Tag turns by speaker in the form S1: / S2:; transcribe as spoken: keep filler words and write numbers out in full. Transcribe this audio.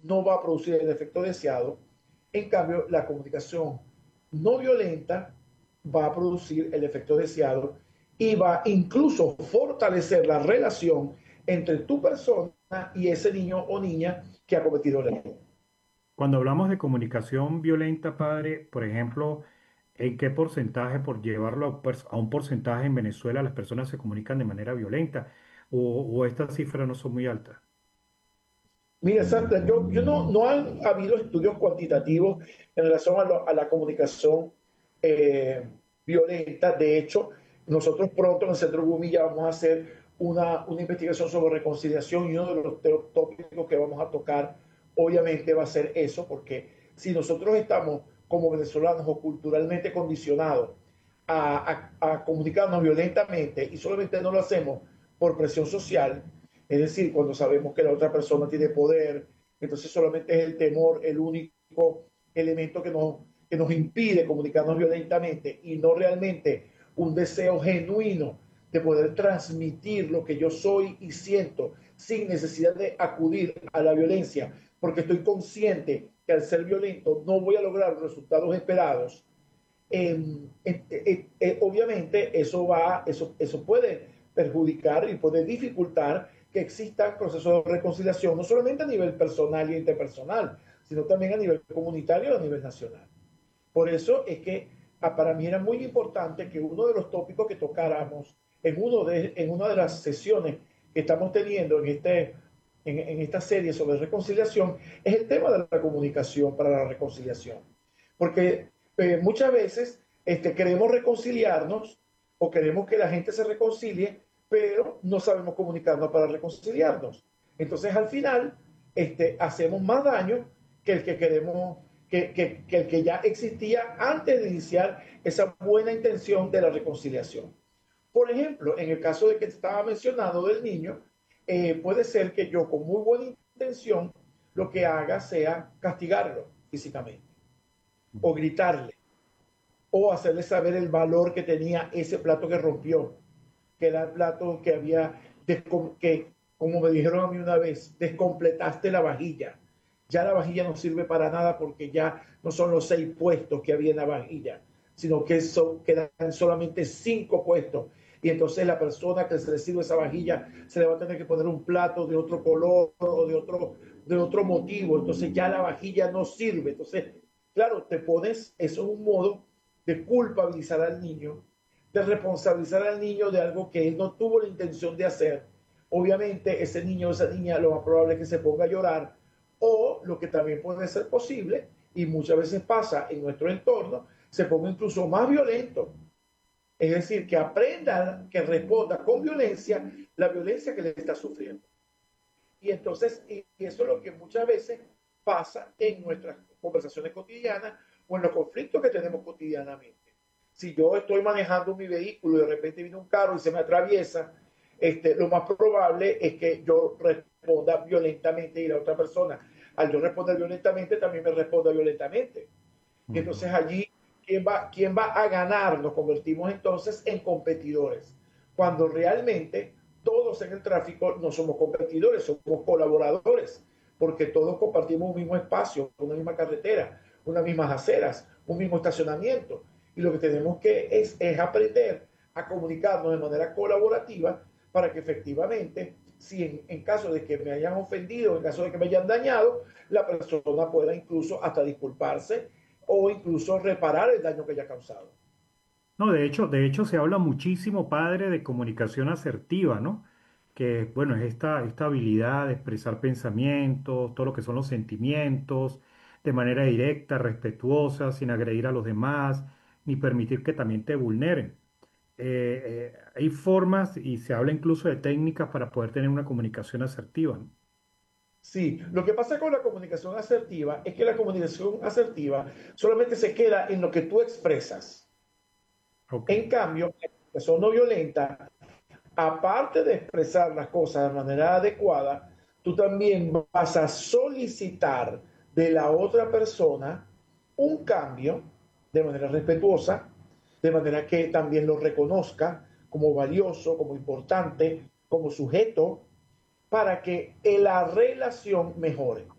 S1: no va a producir el efecto deseado. En cambio, la comunicación no violenta va a producir el efecto deseado y va incluso a fortalecer la relación entre tu persona y ese niño o niña que ha cometido el error.
S2: Cuando hablamos de comunicación violenta, padre, por ejemplo, ¿en qué porcentaje, por llevarlo a, pers- a un porcentaje en Venezuela, las personas se comunican de manera violenta? ¿O, o estas cifras no son muy altas?
S1: Mira, Sandra, yo, yo no, no han habido estudios cuantitativos en relación a, lo- a la comunicación eh, violenta. De hecho, nosotros pronto en el Centro Gumilla vamos a hacer una, una investigación sobre reconciliación y uno de los, de los tópicos que vamos a tocar, obviamente, va a ser eso, porque si nosotros estamos como venezolanos o culturalmente condicionados a, a, a comunicarnos violentamente y solamente no lo hacemos por presión social, es decir, cuando sabemos que la otra persona tiene poder, entonces solamente es el temor el único elemento que nos, que nos impide comunicarnos violentamente y no realmente un deseo genuino de poder transmitir lo que yo soy y siento sin necesidad de acudir a la violencia, porque estoy consciente que al ser violento no voy a lograr los resultados esperados. Eh, eh, eh, eh, obviamente eso va, eso, eso puede perjudicar y puede dificultar que existan procesos de reconciliación, no solamente a nivel personal y interpersonal, sino también a nivel comunitario y a nivel nacional. Por eso es que ah, para mí era muy importante que uno de los tópicos que tocáramos en, uno de, en una de las sesiones que estamos teniendo en, este, en, en esta serie sobre reconciliación es el tema de la comunicación para la reconciliación. Porque eh, muchas veces este, queremos reconciliarnos o queremos que la gente se reconcilie, pero no sabemos comunicarnos para reconciliarnos. Entonces, al final, este, hacemos más daño que el que queremos, que, que, que el que ya existía antes de iniciar esa buena intención de la reconciliación. Por ejemplo, en el caso de que estaba mencionado del niño, eh, puede ser que yo con muy buena intención lo que haga sea castigarlo físicamente o gritarle o hacerle saber el valor que tenía ese plato que rompió, que era el plato que había, que como me dijeron a mí una vez, descompletaste la vajilla. Ya la vajilla no sirve para nada porque ya no son los seis puestos que había en la vajilla, sino que son, quedan solamente cinco puestos. Y entonces la persona que se le sirve esa vajilla se le va a tener que poner un plato de otro color o de otro, de otro motivo. Entonces ya la vajilla no sirve. Entonces, claro, te pones, eso es un modo de culpabilizar al niño, de responsabilizar al niño de algo que él no tuvo la intención de hacer. Obviamente ese niño o esa niña lo más probable es que se ponga a llorar o lo que también puede ser posible y muchas veces pasa en nuestro entorno, se ponga incluso más violento. Es decir, que aprenda, que responda con violencia la violencia que le está sufriendo. Y entonces, y eso es lo que muchas veces pasa en nuestras conversaciones cotidianas o en los conflictos que tenemos cotidianamente. Si yo estoy manejando mi vehículo y de repente viene un carro y se me atraviesa, este, lo más probable es que yo responda violentamente y la otra persona, al yo responder violentamente, también me responda violentamente. Y
S2: Ujú.
S1: entonces allí, ¿quién va, quién va a ganar? Nos convertimos entonces en competidores, cuando realmente todos en el tráfico no somos competidores, somos colaboradores, porque todos compartimos un mismo espacio, una misma carretera, unas mismas aceras, un mismo estacionamiento. Y lo que tenemos que es, es aprender a comunicarnos de manera colaborativa para que efectivamente, si en, en caso de que me hayan ofendido, en caso de que me hayan dañado, la persona pueda incluso hasta disculparse o incluso reparar el daño que haya causado.
S2: No, de hecho, de hecho se habla muchísimo, padre, de comunicación asertiva, ¿no? Que, bueno, es esta, esta habilidad de expresar pensamientos, todo lo que son los sentimientos, de manera directa, respetuosa, sin agredir a los demás, ni permitir que también te vulneren. Eh, eh, hay formas y se habla incluso de técnicas para poder tener una comunicación asertiva, ¿no?
S1: Sí, lo que pasa con la comunicación asertiva es que la comunicación asertiva solamente se queda en lo que tú expresas.
S2: Ok.
S1: En cambio, la comunicación no violenta, aparte de expresar las cosas de manera adecuada, tú también vas a solicitar de la otra persona un cambio de manera respetuosa, de manera que también lo reconozca como valioso, como importante, como sujeto, para que la relación mejore.